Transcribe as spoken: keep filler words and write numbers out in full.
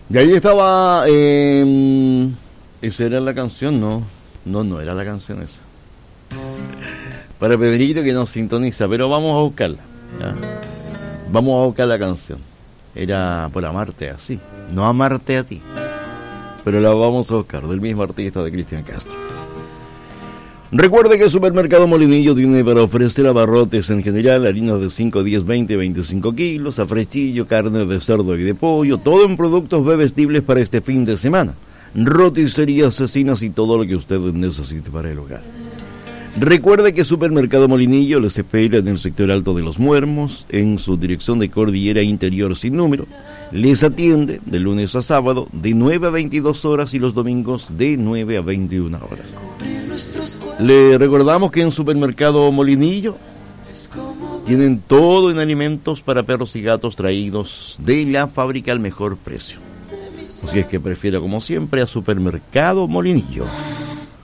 Y ahí estaba, eh, esa era la canción, no, no, no era la canción esa. Para Pedrito que nos sintoniza, pero vamos a buscarla, ¿ya? Vamos a buscar la canción. Era Por amarte así, no amarte a ti, pero la vamos a buscar, del mismo artista de Cristian Castro. Recuerde que el Supermercado Molinillo tiene para ofrecer abarrotes en general, harinas de cinco, diez, veinte, veinticinco kilos, afrestillo, carne de cerdo y de pollo, todo en productos bebestibles para este fin de semana, roticerías, cecinas y todo lo que usted necesite para el hogar. Recuerde que Supermercado Molinillo les espera en el sector alto de Los Muermos, en su dirección de Cordillera Interior sin número. Les atiende de lunes a sábado de nueve a veintidós horas y los domingos de nueve a veintiuna horas. Le recordamos que en Supermercado Molinillo tienen todo en alimentos para perros y gatos traídos de la fábrica al mejor precio. Así es que prefiero como siempre a Supermercado Molinillo.